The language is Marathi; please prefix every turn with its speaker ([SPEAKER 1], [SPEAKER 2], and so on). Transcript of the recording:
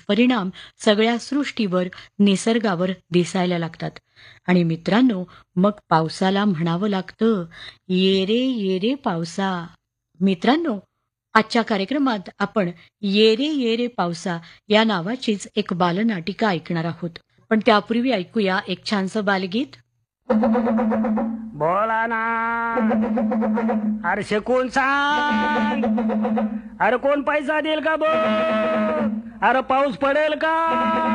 [SPEAKER 1] दुष्परिणाम सगळ्या सृष्टीवर, निसर्गावर दिसायला लागतात. आणि मित्रांनो, मग पावसाला म्हणावं लागतं, ये रे पावसा. मित्रांनो, आजच्या कार्यक्रमात आपण ये रे पावसा या नावाचीच एक बालनाटिका ऐकणार आहोत. पण त्यापूर्वी ऐकूया एक छानसं बालगीत.
[SPEAKER 2] बोला ना. अरे शिकून सांग. अरे कोण पैसा देईल का बघ. अरे पाऊस पडेल का.